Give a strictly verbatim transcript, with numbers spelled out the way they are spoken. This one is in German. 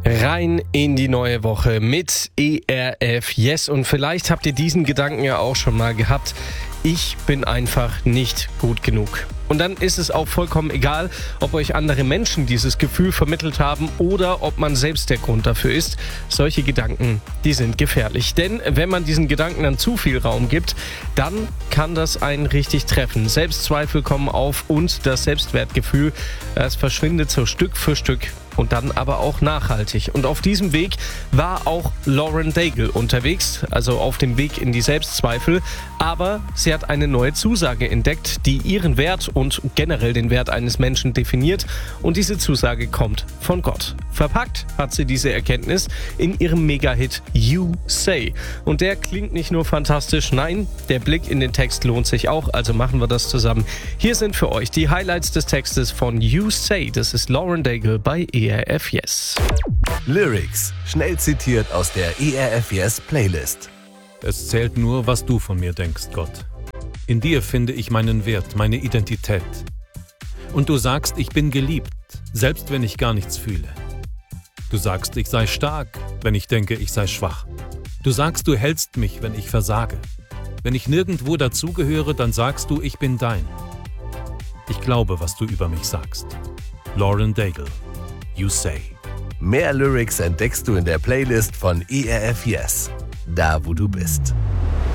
Rein in die neue Woche mit E R F Yes. Und vielleicht habt ihr diesen Gedanken ja auch schon mal gehabt. Ich bin einfach nicht gut genug. Und dann ist es auch vollkommen egal, ob euch andere Menschen dieses Gefühl vermittelt haben oder ob man selbst der Grund dafür ist. Solche Gedanken, die sind gefährlich. Denn wenn man diesen Gedanken dann zu viel Raum gibt, dann kann das einen richtig treffen. Selbstzweifel kommen auf und das Selbstwertgefühl, das verschwindet so Stück für Stück. Und dann aber auch nachhaltig. Und auf diesem Weg war auch Lauren Daigle unterwegs, also auf dem Weg in die Selbstzweifel. Aber sie hat eine neue Zusage entdeckt, die ihren Wert und generell den Wert eines Menschen definiert. Und diese Zusage kommt von Gott. Verpackt hat sie diese Erkenntnis in ihrem Mega-Hit You Say. Und der klingt nicht nur fantastisch, nein, der Blick in den Text lohnt sich auch, also machen wir das zusammen. Hier sind für euch die Highlights des Textes von You Say. Das ist Lauren Daigle bei E R F Yes. Lyrics, schnell zitiert aus der E R F Yes Playlist. Es zählt nur, was du von mir denkst, Gott. In dir finde ich meinen Wert, meine Identität. Und du sagst, ich bin geliebt, selbst wenn ich gar nichts fühle. Du sagst, ich sei stark, wenn ich denke, ich sei schwach. Du sagst, du hältst mich, wenn ich versage. Wenn ich nirgendwo dazugehöre, dann sagst du, ich bin dein. Ich glaube, was du über mich sagst. Lauren Daigle, You Say. Mehr Lyrics entdeckst du in der Playlist von E R F Yes, da wo du bist.